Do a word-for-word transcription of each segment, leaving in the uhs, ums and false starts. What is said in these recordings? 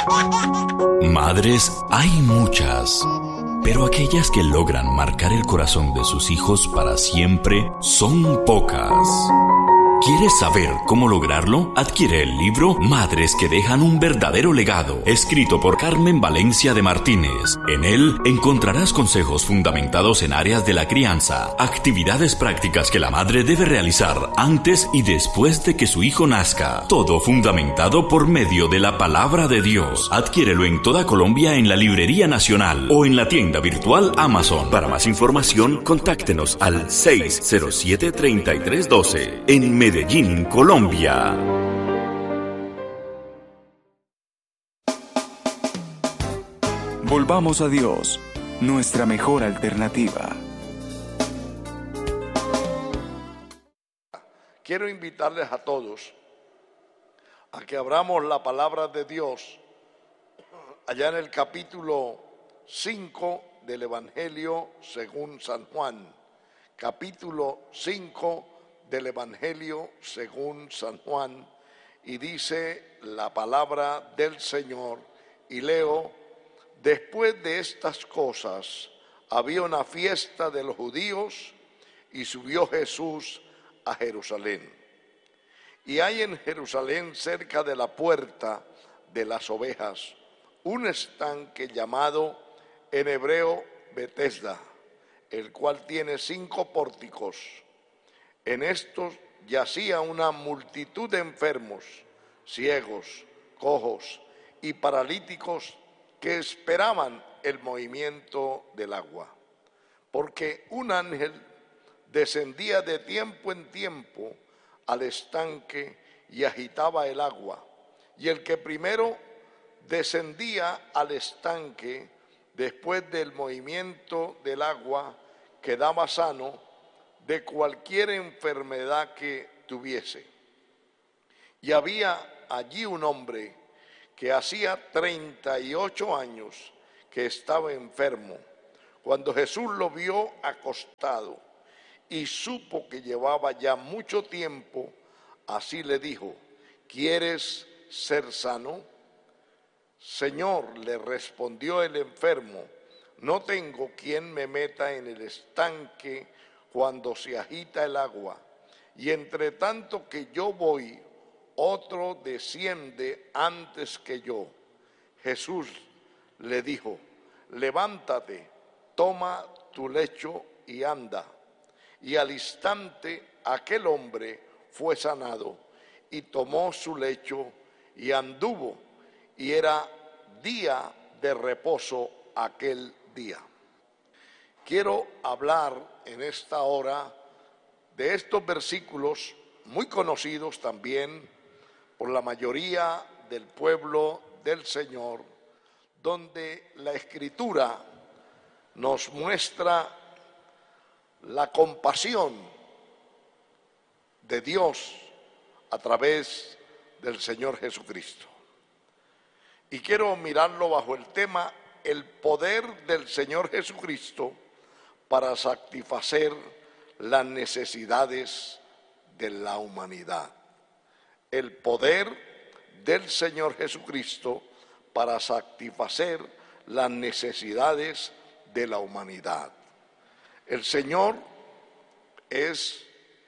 Madres hay muchas, pero aquellas que logran marcar el corazón de sus hijos para siempre son pocas. ¿Quieres saber cómo lograrlo? Adquiere el libro Madres que dejan un verdadero legado, escrito por Carmen Valencia de Martínez. En él encontrarás consejos fundamentados en áreas de la crianza, actividades prácticas que la madre debe realizar antes y después de que su hijo nazca. Todo fundamentado por medio de la palabra de Dios. Adquiérelo en toda Colombia en la Librería Nacional o en la tienda virtual Amazon. Para más información, contáctenos al seis cero siete, treinta y tres doce en Medellín, Colombia. Volvamos a Dios, nuestra mejor alternativa. Quiero invitarles a todos a que abramos la palabra de Dios allá en el capítulo cinco del Evangelio según San Juan. Capítulo cinco del Evangelio según San Juan, y dice la palabra del Señor, y leo: después de estas cosas había una fiesta de los judíos y subió Jesús a Jerusalén. Y hay en Jerusalén, cerca de la puerta de las ovejas, un estanque llamado en hebreo Betesda, el cual tiene cinco pórticos. En estos yacía una multitud de enfermos, ciegos, cojos y paralíticos que esperaban el movimiento del agua, porque un ángel descendía de tiempo en tiempo al estanque y agitaba el agua, y el que primero descendía al estanque después del movimiento del agua quedaba sano de cualquier enfermedad que tuviese. Y había allí un hombre que hacía treinta y ocho años que estaba enfermo. Cuando Jesús lo vio acostado y supo que llevaba ya mucho tiempo, así le dijo: ¿quieres ser sano? Señor, le respondió el enfermo, no tengo quien me meta en el estanque cuando se agita el agua, y entre tanto que yo voy, otro desciende antes que yo. Jesús le dijo: levántate, toma tu lecho y anda. Y al instante aquel hombre fue sanado, y tomó su lecho y anduvo, y era día de reposo aquel día. Quiero hablar en esta hora de estos versículos muy conocidos también por la mayoría del pueblo del Señor, donde la Escritura nos muestra la compasión de Dios a través del Señor Jesucristo. Y quiero mirarlo bajo el tema: el poder del Señor Jesucristo para satisfacer las necesidades de la humanidad. El poder del Señor Jesucristo para satisfacer las necesidades de la humanidad. El Señor es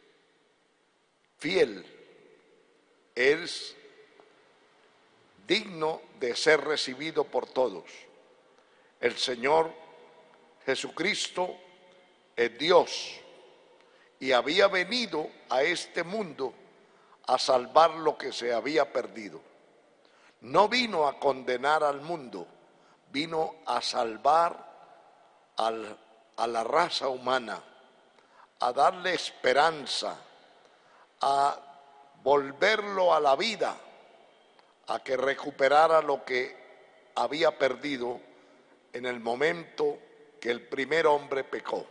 fiel, es digno de ser recibido por todos. El Señor Jesucristo es Dios y había venido a este mundo a salvar lo que se había perdido. No vino a condenar al mundo, vino a salvar al, a la raza humana, a darle esperanza, a volverlo a la vida, a que recuperara lo que había perdido en el momento que el primer hombre pecó.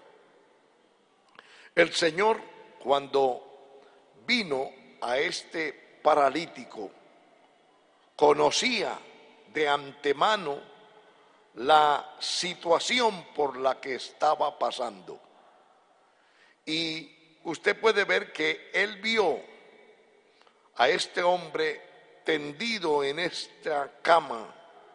El Señor, cuando vino a este paralítico, conocía de antemano la situación por la que estaba pasando. Y usted puede ver que él vio a este hombre tendido en esta cama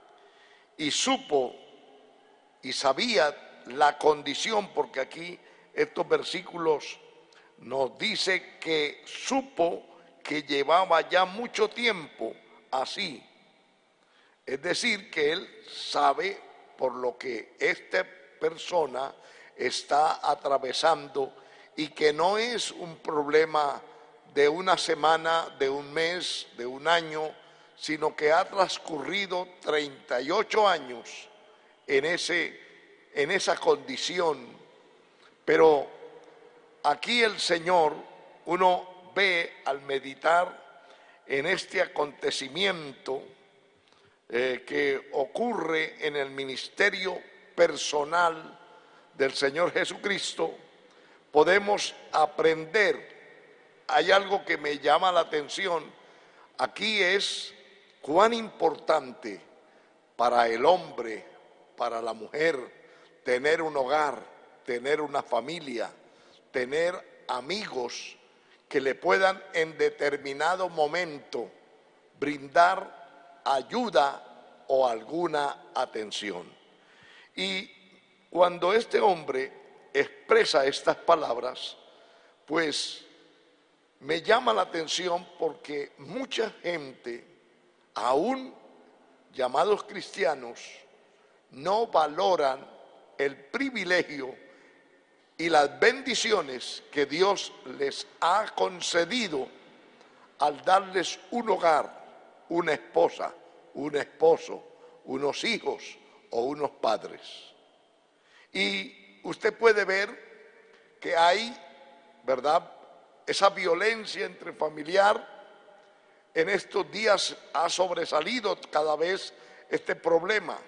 y supo y sabía la condición, porque aquí estos versículos nos dice que supo que llevaba ya mucho tiempo así. Es decir, que él sabe por lo que esta persona está atravesando y que no es un problema de una semana, de un mes, de un año, sino que ha transcurrido treinta y ocho años en, ese, en esa condición. Pero aquí el Señor, uno ve al meditar en este acontecimiento eh, que ocurre en el ministerio personal del Señor Jesucristo, podemos aprender. Hay algo que me llama la atención aquí, es cuán importante para el hombre, para la mujer, tener un hogar, tener una familia, tener amigos que le puedan en determinado momento brindar ayuda o alguna atención. Y cuando este hombre expresa estas palabras, pues me llama la atención porque mucha gente, aún llamados cristianos, no valoran el privilegio y las bendiciones que Dios les ha concedido al darles un hogar, una esposa, un esposo, unos hijos o unos padres. Y usted puede ver que hay, ¿verdad?, esa violencia entre familiar. En estos días ha sobresalido cada vez este problema.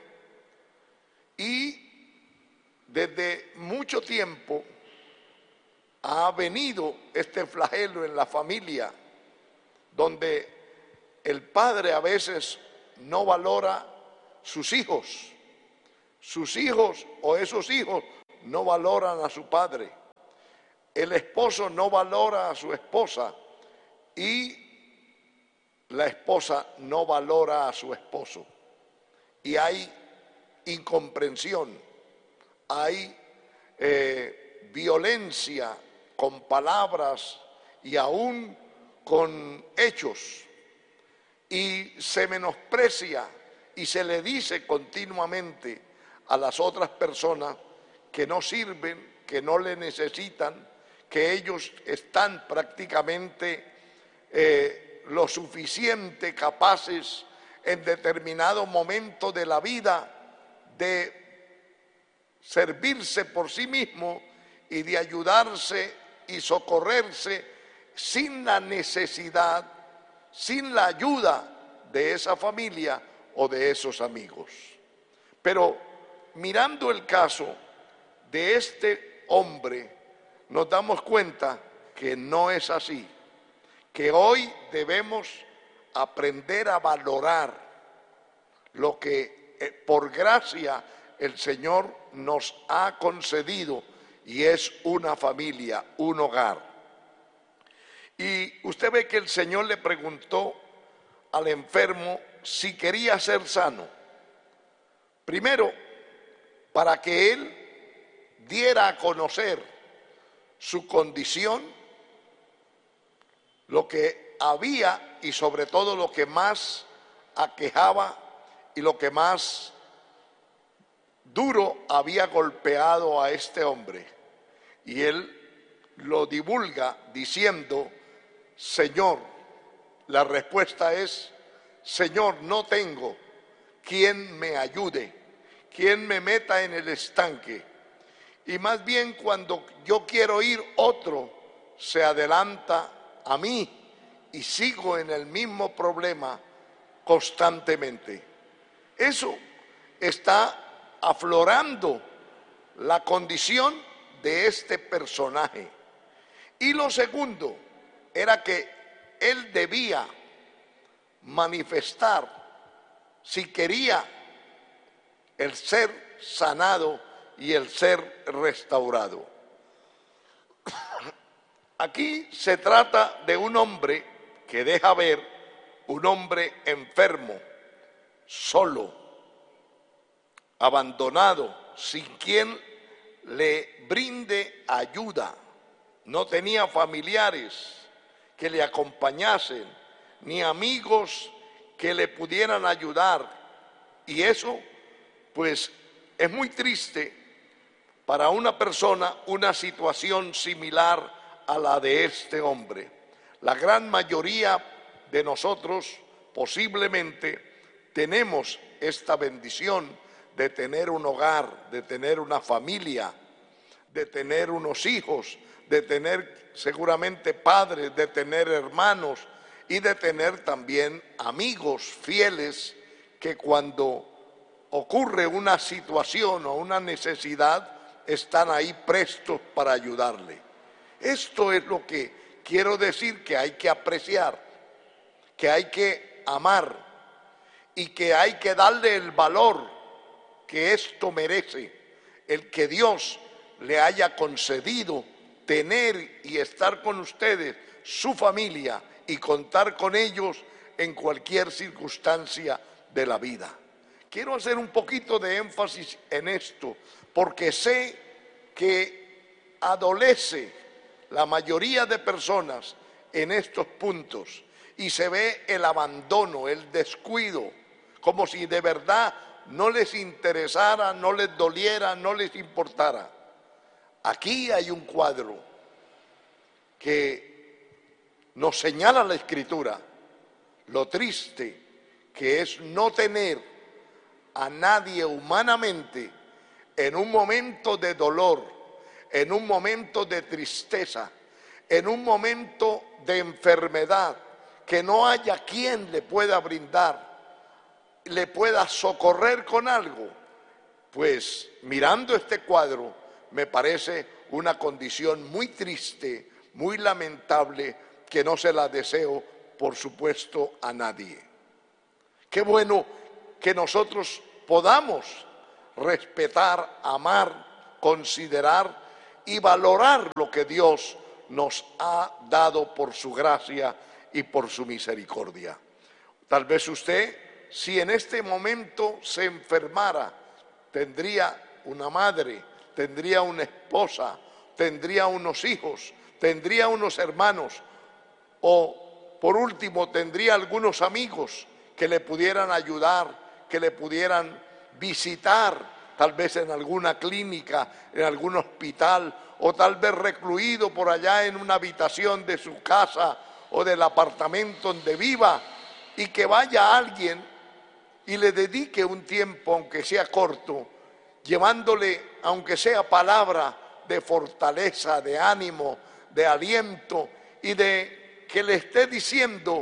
Y desde mucho tiempo ha venido este flagelo en la familia, donde el padre a veces no valora sus hijos, sus hijos o esos hijos no valoran a su padre, el esposo no valora a su esposa y la esposa no valora a su esposo. Y hay incomprensión, hay eh, violencia con palabras y aún con hechos, y se menosprecia y se le dice continuamente a las otras personas que no sirven, que no le necesitan, que ellos están prácticamente eh, lo suficiente capaces en determinado momento de la vida de servirse por sí mismo y de ayudarse y socorrerse sin la necesidad, sin la ayuda de esa familia o de esos amigos. Pero mirando el caso de este hombre, nos damos cuenta que no es así, que hoy debemos aprender a valorar lo que eh, por gracia el Señor nos ha concedido, y es una familia, un hogar. Y usted ve que el Señor le preguntó al enfermo si quería ser sano. Primero, para que él diera a conocer su condición, lo que había y sobre todo lo que más aquejaba y lo que más duro había golpeado a este hombre. Y él lo divulga diciendo: Señor, la respuesta es: Señor, no tengo quien me ayude, quien me meta en el estanque. Y más bien cuando yo quiero ir, otro se adelanta a mí y sigo en el mismo problema constantemente. Eso está aflorando la condición de este personaje. Y lo segundo era que él debía manifestar si quería el ser sanado y el ser restaurado. Aquí se trata de un hombre que deja ver un hombre enfermo, solo, abandonado, sin quien le brinde ayuda. No tenía familiares que le acompañasen, ni amigos que le pudieran ayudar. Y eso, pues, es muy triste para una persona, una situación similar a la de este hombre. La gran mayoría de nosotros posiblemente tenemos esta bendición de tener un hogar, de tener una familia, de tener unos hijos, de tener seguramente padres, de tener hermanos y de tener también amigos fieles que cuando ocurre una situación o una necesidad están ahí prestos para ayudarle. Esto es lo que quiero decir, que hay que apreciar, que hay que amar y que hay que darle el valor que esto merece, el que Dios le haya concedido tener y estar con ustedes, su familia, y contar con ellos en cualquier circunstancia de la vida. Quiero hacer un poquito de énfasis en esto, porque sé que adolece la mayoría de personas en estos puntos y se ve el abandono, el descuido, como si de verdad no les interesara, no les doliera, no les importara. Aquí hay un cuadro que nos señala la Escritura, lo triste que es no tener a nadie humanamente en un momento de dolor, en un momento de tristeza, en un momento de enfermedad, que no haya quien le pueda brindar, le pueda socorrer con algo. Pues mirando este cuadro me parece una condición muy triste, muy lamentable, que no se la deseo, por supuesto, a nadie. Qué bueno que nosotros podamos respetar, amar, considerar y valorar lo que Dios nos ha dado por su gracia y por su misericordia. Tal vez usted, si en este momento se enfermara, tendría una madre, tendría una esposa, tendría unos hijos, tendría unos hermanos, o por último tendría algunos amigos que le pudieran ayudar, que le pudieran visitar, tal vez en alguna clínica, en algún hospital, o tal vez recluido por allá en una habitación de su casa o del apartamento donde viva, y que vaya alguien y le dedique un tiempo, aunque sea corto, llevándole, aunque sea palabra de fortaleza, de ánimo, de aliento, y de que le esté diciendo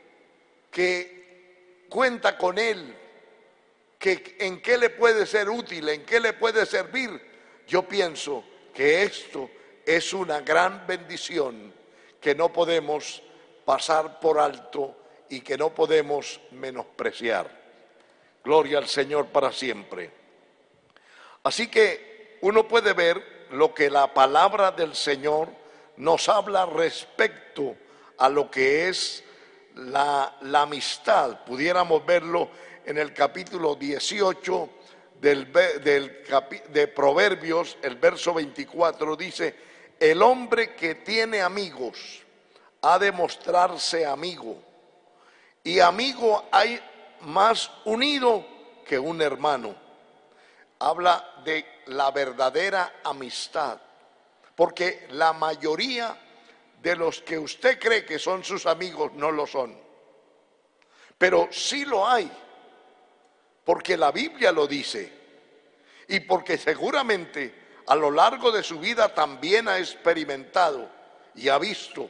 que cuenta con él, que en qué le puede ser útil, en qué le puede servir. Yo pienso que esto es una gran bendición que no podemos pasar por alto y que no podemos menospreciar. Gloria al Señor para siempre. Así que uno puede ver lo que la palabra del Señor nos habla respecto a lo que es la, la amistad. Pudiéramos verlo en el capítulo dieciocho del, del, de Proverbios, el verso veinticuatro, dice: el hombre que tiene amigos ha de mostrarse amigo, y amigo hay más unido que un hermano. Habla de la verdadera amistad, porque la mayoría de los que usted cree que son sus amigos no lo son, pero sí lo hay, porque la Biblia lo dice, y porque seguramente a lo largo de su vida también ha experimentado y ha visto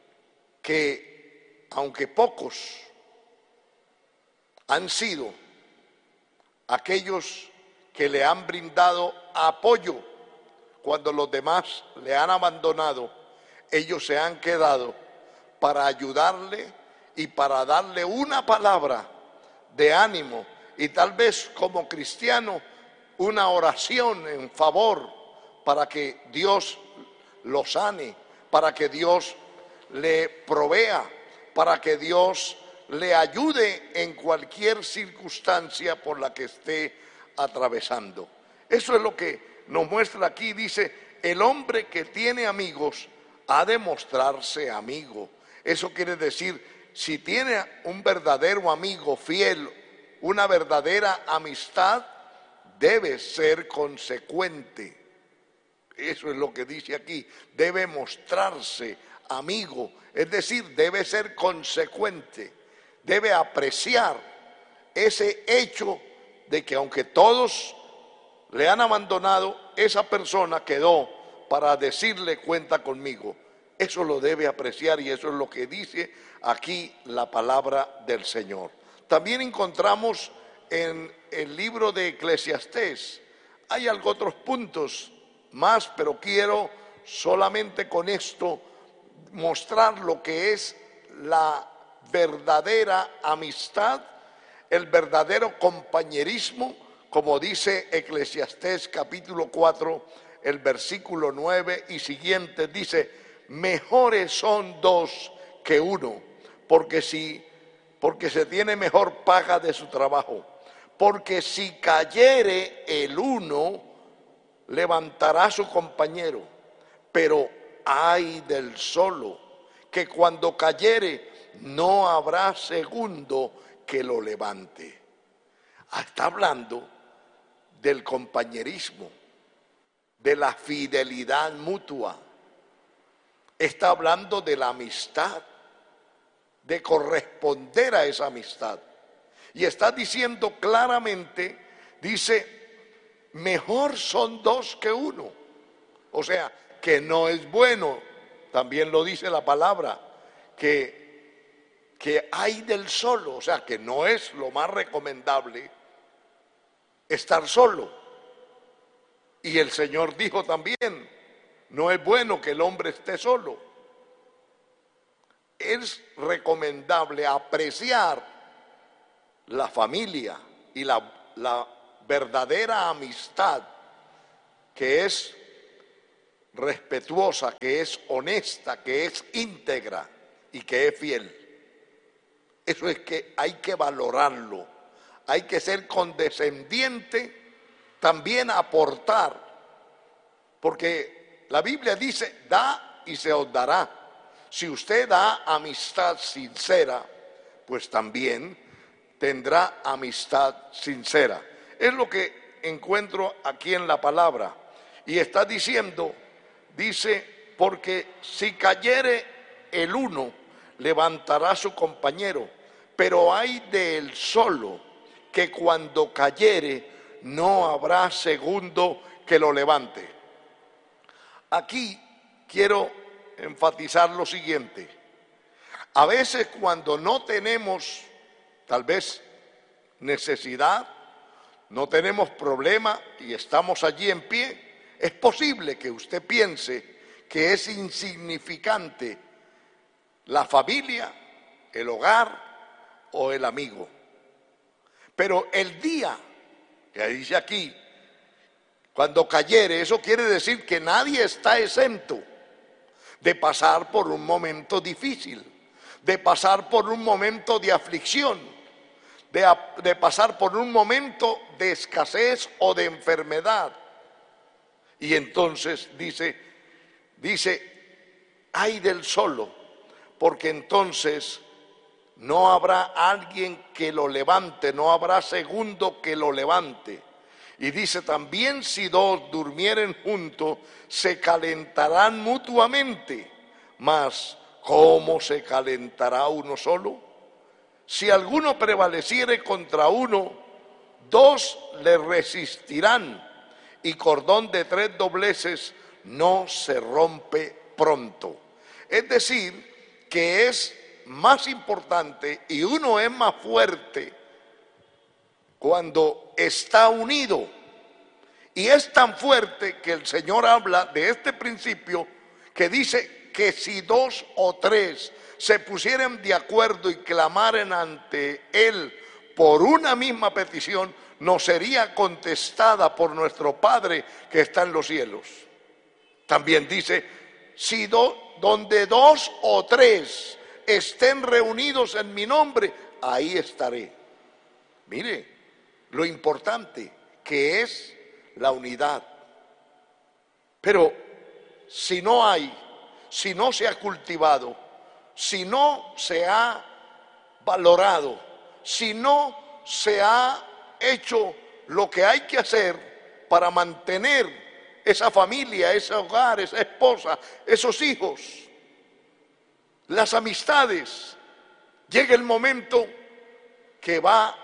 que, aunque pocos han sido aquellos que le han brindado apoyo cuando los demás le han abandonado, ellos se han quedado para ayudarle y para darle una palabra de ánimo, y tal vez como cristiano una oración en favor para que Dios lo sane, para que Dios le provea, para que Dios le ayude en cualquier circunstancia por la que esté atravesando. Eso es lo que nos muestra aquí. Dice, el hombre que tiene amigos ha de mostrarse amigo. Eso quiere decir, si tiene un verdadero amigo fiel, una verdadera amistad, debe ser consecuente. Eso es lo que dice aquí, debe mostrarse amigo, es decir, debe ser consecuente, debe apreciar ese hecho de que aunque todos le han abandonado, esa persona quedó para decirle cuenta conmigo. Eso lo debe apreciar y eso es lo que dice aquí la palabra del Señor. También encontramos en el libro de Eclesiastés, hay algo otros puntos más, pero quiero solamente con esto mostrar lo que es la verdadera amistad, el verdadero compañerismo, como dice Eclesiastés capítulo cuatro, el versículo nueve y siguientes, dice, mejores son dos que uno, porque si, porque se tiene mejor paga de su trabajo, porque si cayere el uno, levantará a su compañero, pero ay del solo, que cuando cayere no habrá segundo que lo levante. Está hablando del compañerismo, de la fidelidad mutua, está hablando de la amistad, de corresponder a esa amistad, y está diciendo claramente, dice, mejor son dos que uno. O sea, que no es bueno, también lo dice la palabra, que, que hay del solo, o sea, que no es lo más recomendable estar solo. Y el Señor dijo también, no es bueno que el hombre esté solo. Es recomendable apreciar la familia y la, la verdadera amistad que es respetuosa, que es honesta, que es íntegra y que es fiel. Eso es que hay que valorarlo, hay que ser condescendiente, también aportar, porque la Biblia dice, da y se os dará. Si usted da amistad sincera, pues también tendrá amistad sincera. Es lo que encuentro aquí en la palabra. Y está diciendo, dice, porque si cayere el uno, levantará a su compañero, pero hay del solo, que cuando cayere, no habrá segundo que lo levante. Aquí quiero enfatizar lo siguiente. A veces cuando no tenemos, tal vez, necesidad, no tenemos problema y estamos allí en pie, es posible que usted piense que es insignificante la familia, el hogar o el amigo. Pero el día, que dice aquí, cuando cayere, eso quiere decir que nadie está exento de pasar por un momento difícil, de pasar por un momento de aflicción, de, de pasar por un momento de escasez o de enfermedad. Y entonces dice, dice, ay del solo, porque entonces no habrá alguien que lo levante, no habrá segundo que lo levante. Y dice también, si dos durmieren juntos, se calentarán mutuamente, mas ¿cómo se calentará uno solo? Si alguno prevaleciere contra uno, dos le resistirán, y cordón de tres dobleces no se rompe pronto. Es decir, que es más importante y uno es más fuerte cuando está unido. Y es tan fuerte que el Señor habla de este principio que dice que si dos o tres se pusieran de acuerdo y clamaren ante Él por una misma petición, nos sería contestada por nuestro Padre que está en los cielos. También dice, si do, donde dos o tres estén reunidos en mi nombre, ahí estaré. Mire, lo importante, que es la unidad. Pero si no hay, si no se ha cultivado, si no se ha valorado, si no se ha hecho lo que hay que hacer para mantener esa familia, ese hogar, esa esposa, esos hijos, las amistades, llega el momento que va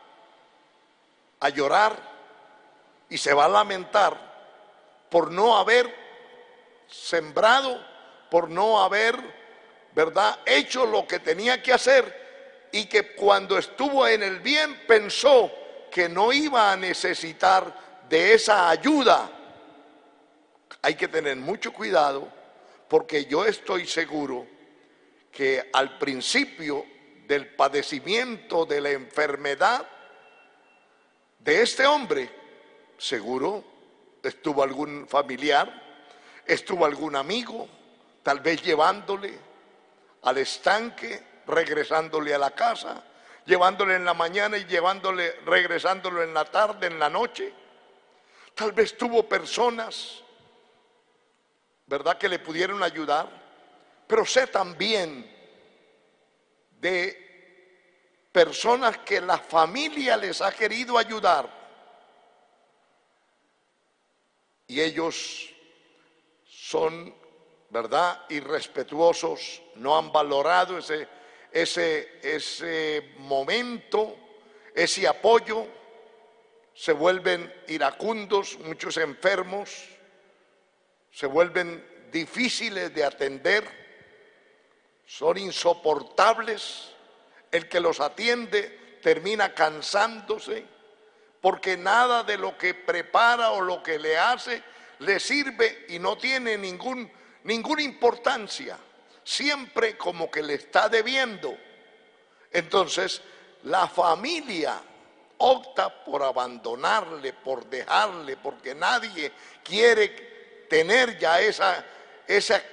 a llorar y se va a lamentar por no haber sembrado, por no haber, ¿verdad?, hecho lo que tenía que hacer, y que cuando estuvo en el bien pensó que no iba a necesitar de esa ayuda. Hay que tener mucho cuidado, porque yo estoy seguro que al principio del padecimiento de la enfermedad de este hombre, seguro estuvo algún familiar, estuvo algún amigo, tal vez llevándole al estanque, regresándole a la casa, llevándole en la mañana y llevándole, regresándolo en la tarde, en la noche. Tal vez tuvo personas, ¿verdad?, que le pudieron ayudar, pero sé también de personas que la familia les ha querido ayudar y ellos son, ¿verdad?, irrespetuosos, no han valorado ese, ese, ese momento, ese apoyo, se vuelven iracundos, muchos enfermos, se vuelven difíciles de atender, son insoportables. El que los atiende termina cansándose, porque nada de lo que prepara o lo que le hace le sirve y no tiene ningún, ninguna importancia. Siempre como que le está debiendo. Entonces, la familia opta por abandonarle, por dejarle, porque nadie quiere tener ya esa, esa